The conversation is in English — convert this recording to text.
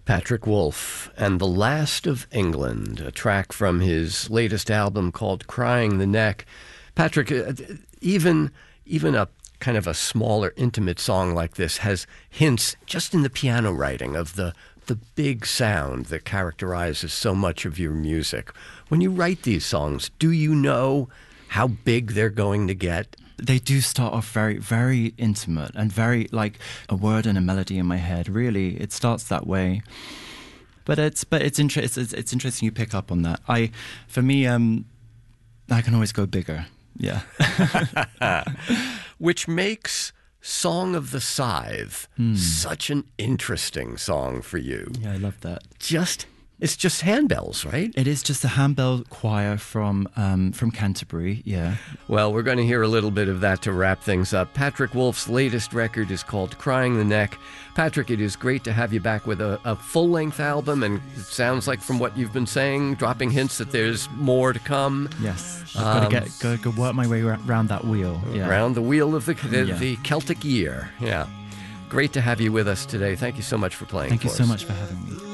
Patrick Wolf and The Last of England, a track from his latest album called Crying the Neck. Patrick, even a kind of a smaller, intimate song like this has hints just in the piano writing of the big sound that characterizes so much of your music. When you write these songs, do you know how big they're going to get? They do start off very, very intimate and very like a word and a melody in my head. Really, it starts that way. But it's interesting you pick up on that. For me, I can always go bigger. Yeah. Which makes Song of the Scythe such an interesting song for you. Yeah, I love that. It's just handbells, right? It is just a handbell choir from Canterbury, yeah. Well, we're going to hear a little bit of that to wrap things up. Patrick Wolf's latest record is called Crying the Neck. Patrick, it is great to have you back with a full-length album, and it sounds like from what you've been saying, dropping hints that there's more to come. Yes, I've got to go work my way around that wheel. Yeah. Around the wheel of the Celtic year, yeah. Great to have you with us today. Thank you so much for playing for us. Thank you so much for having me.